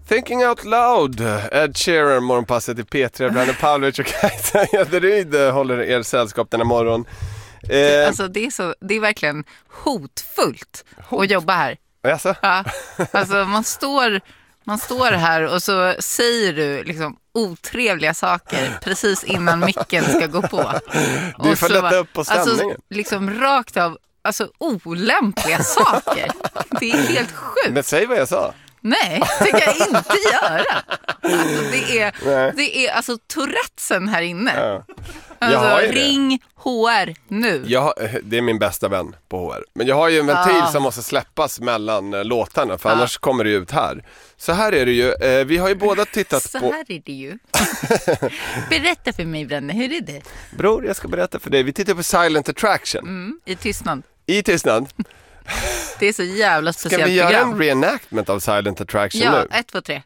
Thinking Out Loud, Ed Sheeran, morgonpasset i P3, Brandon Pavlovic och Kajsa Gederyd håller er sällskap denna morgon. Alltså det är verkligen hotfullt att jobba här. Alltså? Ja, alltså man står här och så säger du liksom otrevliga saker precis innan micken ska gå på. Du får lätta upp på stämningen. Alltså liksom rakt av, alltså olämpliga saker. Det är helt sjukt. Men säg vad jag sa. Nej, det kan jag inte göra. Alltså, det är alltså Tourettesen här inne. Ja. Alltså, ring HR nu. Det är min bästa vän på HR. Men jag har ju en ventil som måste släppas mellan låtarna. För annars kommer det ut här. Så här är det ju. Vi har ju båda tittat på... Så här är det ju. Berätta för mig, Bränne, hur är det? Bror, jag ska berätta för dig. Vi tittar på Silent Attraction. I tystnad. I tystnad. Det är så jävla speciellt program. Ska vi göra program. en reenactment av Silent Attraction nu? Ja, 1, 2, 3.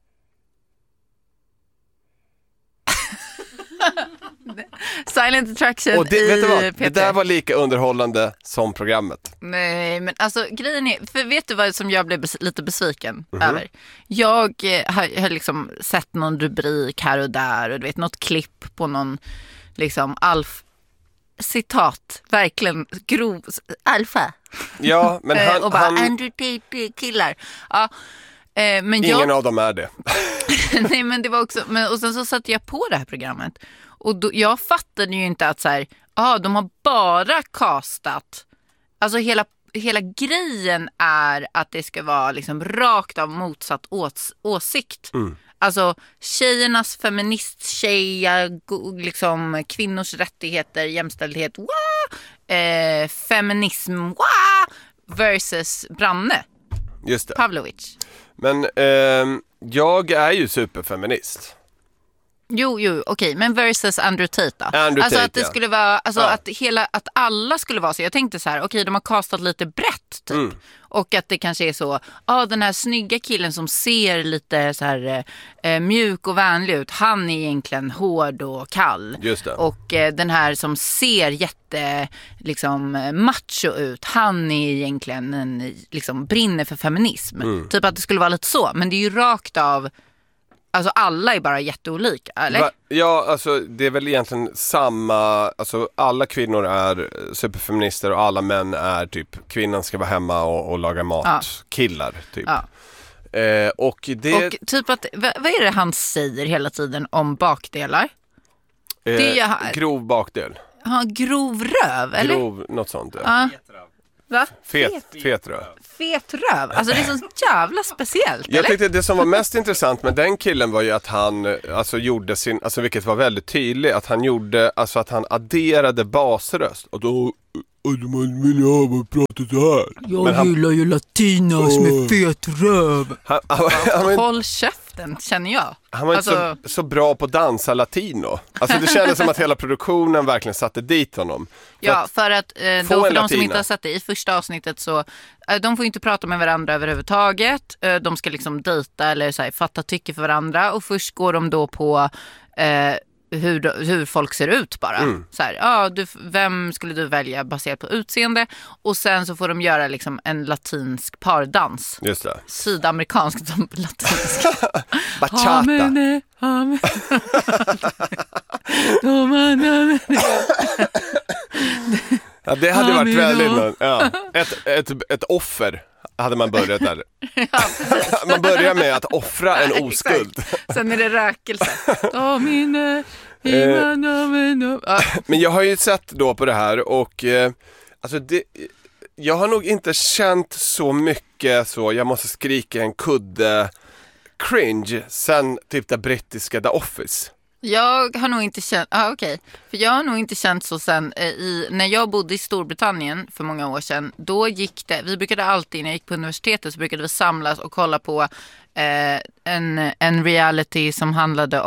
Silent Attraction och det, vet du vad? P3. Det där var lika underhållande som programmet. Nej, men alltså grejen är, för vet du vad som jag blev lite besviken över? Jag har liksom sett någon rubrik här och där och du vet något klipp på någon liksom citat, verkligen grov alfa. Ja, men och bara Andrew Tate killar. Ja, men ingen av dem är det. Nej, men det var också, och sen så satte jag på det här programmet och då, jag fattade ju inte att så här, de har bara castat, alltså hela grejen är att det ska vara liksom rakt av motsatt åsikt. Alltså tjejernas liksom kvinnors rättigheter, jämställdhet, feminism, versus Branne. Just det. Pavlovic. Men jag är ju superfeminist. Jo, okej. Men versus Andrew Tate då? Andrew alltså Tate, att det skulle vara, alltså att alla skulle vara så. Jag tänkte så här, okej, de har kastat lite brett typ. Och att det kanske är så, den här snygga killen som ser lite så här mjuk och vänlig ut, han är egentligen hård och kall. Just det. Och den här som ser jätte liksom macho ut, han är egentligen liksom brinner för feminism. Typ att det skulle vara lite så, men det är ju rakt av. Alltså alla är bara jätteolika, eller? Ja, alltså det är väl egentligen samma. Alltså alla kvinnor är superfeminister och alla män är typ kvinnan ska vara hemma och laga mat. Killar typ. Och typ att, vad är det han säger hela tiden om bakdelar? Det är grov bakdel. Grov röv, eller? Grov, något sånt, ja. Va? Fet röv. Fet röv. Alltså det är så jävla speciellt, Jag tyckte det som var mest intressant med den killen var ju att han gjorde sin, alltså vilket var väldigt tydligt, att han gjorde, alltså att han adderade basröst och då vill jag prata så här. Jag gillar ju latinos med fet röv. Håll käften, känner jag. Han var inte så bra på att dansa latino. Alltså det kändes som att hela produktionen verkligen satte dit honom. För att för de som inte har sett det i första avsnittet så de får inte prata med varandra överhuvudtaget. De ska liksom dejta eller så här, fatta tycke för varandra. Och först går de då på hur folk ser ut bara. Så här, vem skulle du välja baserat på utseende? Och sen så får de göra liksom en latinsk pardans. Just det. Sydamerikansk latinsk. Bachata. Ja, det hade varit väldigt ett offer hade man börjat där. Man börjar med att offra en oskuld. Sen är det rökelse. Men jag har ju sett då på det här och alltså jag har nog inte känt så mycket så jag måste skrika en kudde cringe sen typ det brittiska The Office. Jag har nog inte känt, för jag har nog inte känt så sen när jag bodde i Storbritannien för många år sedan, då gick det, vi brukade alltid när jag gick på universitetet så brukade vi samlas och kolla på en reality som handlade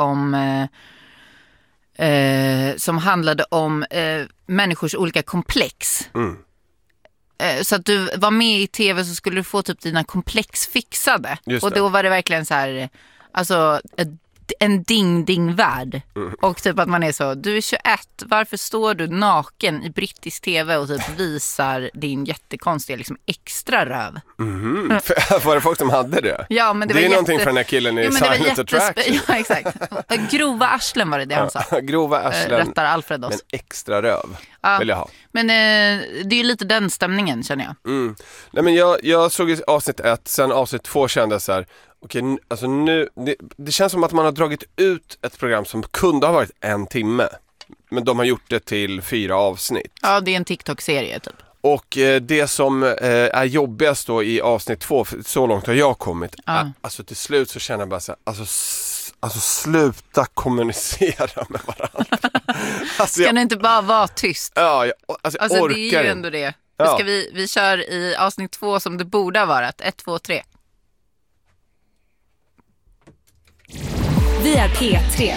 om människors olika komplex. Så att du var med i tv så skulle du få typ dina komplex fixade. Och då var det verkligen så här, alltså en ding-ding-värld. Och typ att man är så, du är 21, varför står du naken i brittisk tv och typ visar din jättekonstiga liksom extra röv? Var det folk som hade det? Ja, men det är någonting för den här killen i Silent Attraction. Ja, exakt. Grova arslen var det han sa. Grova arslen, rättar Alfred oss. men extra röv vill jag ha. Men det är ju lite den stämningen, känner jag. Nej, men jag såg i avsnitt 1, sen avsnitt 2 kände jag så här, okej, alltså nu, det känns som att man har dragit ut ett program som kunde ha varit 1 timme. Men de har gjort det till 4 avsnitt. Ja, det är en TikTok-serie typ. Och det som är jobbigast då i avsnitt 2, så långt har jag kommit, alltså till slut så känner jag bara så här, alltså sluta kommunicera med varandra. Alltså, Ska det inte bara vara tyst? Ja, alltså orkar det är ju ändå det. Ja. Ska vi kör i avsnitt 2 som det borde ha varit. 1, 2, 3. Vi är P3.